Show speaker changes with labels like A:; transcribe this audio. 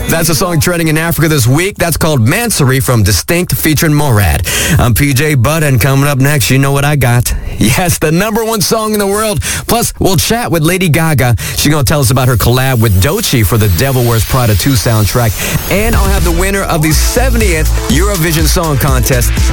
A: That's a song trending in Africa this week. That's called Mansory from Distinct featuring Morad. I'm PJ Butt, and coming up next, you know what I got. Yes, the #1 song in the world. Plus, we'll chat with Lady Gaga. She's going to tell us about her collab with Doechii for the Devil Wears Prada 2 soundtrack. And I'll have the winner of the 70th Eurovision Song Contest